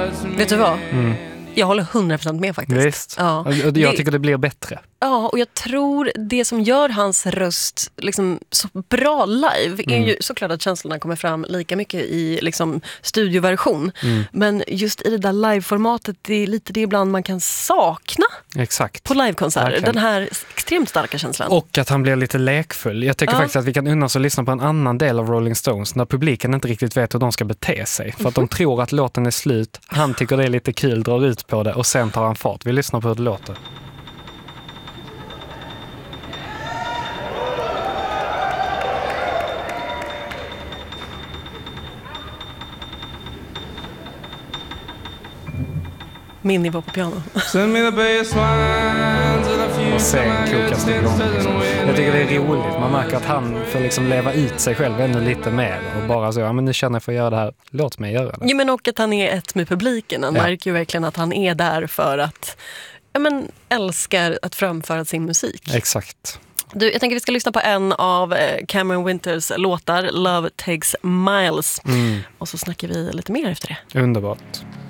Vet du vad? Jag håller 100% med faktiskt. Visst. Ja. Jag tycker det blir bättre. Ja, och jag tror det som gör hans röst liksom så bra live är ju såklart att känslorna kommer fram lika mycket i liksom studioversion. Men just i det där liveformatet, det är lite det ibland man kan sakna. Exakt. På livekonserter. Verkligen. Den här extremt starka känslan. Och att han blir lite lekfull. Jag tycker faktiskt att vi kan unna oss att lyssna på en annan del av Rolling Stones när publiken inte riktigt vet hur de ska bete sig. För att de tror att låten är slut, han tycker det är lite kul, drar ut på det och sen tar han fart. Vi lyssnar på hur det låter. Min nivå på piano. Och sen kokas det igång. Jag tycker det är roligt. Man märker att han får liksom leva ut sig själv ännu lite mer. Och bara så, ja men nu känner jag för att göra det här. Låt mig göra det. Jo, men och att han är ett med publiken. Han märker ju verkligen att han är där för att älskar att framföra sin musik. Exakt. Du, jag tänker vi ska lyssna på en av Cameron Winters låtar, Love Takes Miles. Och så snackar vi lite mer efter det. Underbart.